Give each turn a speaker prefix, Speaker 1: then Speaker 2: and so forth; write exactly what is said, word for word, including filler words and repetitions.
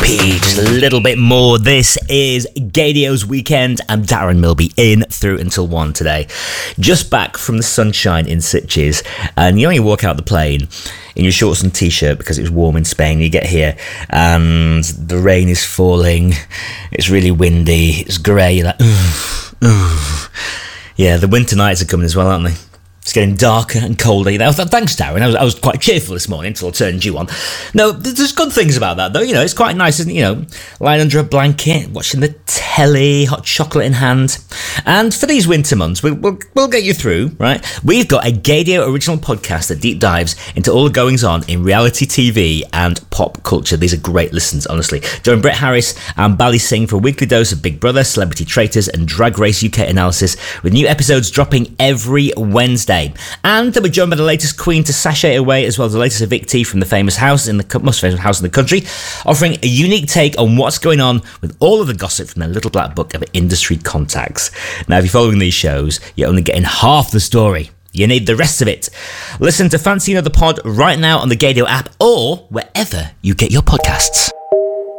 Speaker 1: Whee, just a little bit more. This is Gaydios Weekend. I'm Darren Milby, in through until one today. Just back from the sunshine in Sitges, and you know you walk out the plane in your shorts and t-shirt because it was warm in Spain. You get here and the rain is falling. It's really windy. It's grey. You're like, ooh, ooh. Yeah, the winter nights are coming as well, aren't they? It's getting darker and colder. You know, thanks, Darren. I was, I was quite cheerful this morning until I turned you on. No, there's good things about that, though. You know, it's quite nice, isn't it? You know, lying under a blanket, watching the telly, hot chocolate in hand. And for these winter months, we'll, we'll, we'll get you through, right? We've got a Gaydio original podcast that deep dives into all the goings-on in reality T V and pop culture. These are great listens, honestly. Join Brett Harris and Bally Singh for a weekly dose of Big Brother, Celebrity Traitors and Drag Race U K analysis, with new episodes dropping every Wednesday. And we're joined by the latest queen to sashay away, as well as the latest evictee from the famous house in the most famous house in the country, offering a unique take on what's going on with all of the gossip from their little black book of industry contacts. Now, if you're following these shows, you're only getting half the story. You need the rest of it. Listen to Fancy Another Pod right now on the Gaydio app or wherever you get your podcasts.